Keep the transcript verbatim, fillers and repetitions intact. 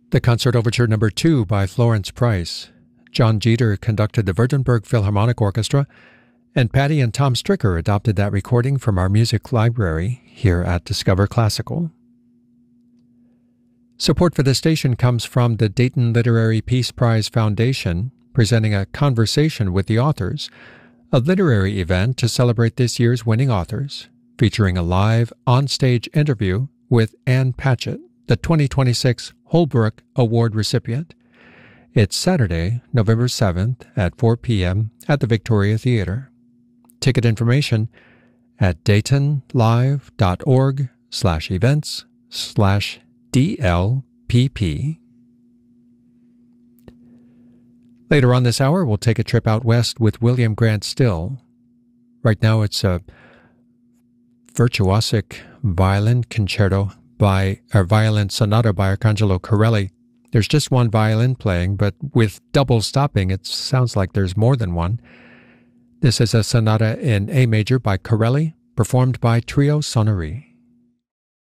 The Concert Overture Number two by Florence Price. John Jeter conducted the Württemberg Philharmonic Orchestra, and Patty and Tom Stricker adopted that recording from our music library here at Discover Classical. Support for the station comes from the Dayton Literary Peace Prize Foundation, presenting a conversation with the authors, a literary event to celebrate this year's winning authors, featuring a live, on-stage interview with Ann Patchett, the twenty twenty-six Holbrook Award recipient. It's Saturday, November seventh at four p.m. at the Victoria Theater. Ticket information at daytonlive.org slash events slash DLPP. Later on this hour, we'll take a trip out west with William Grant Still. Right now, it's a virtuosic violin concerto by, or violin sonata by Arcangelo Corelli. There's just one violin playing, but with double stopping, it sounds like there's more than one. This is a sonata in A major by Corelli, performed by Trio Sonnerie.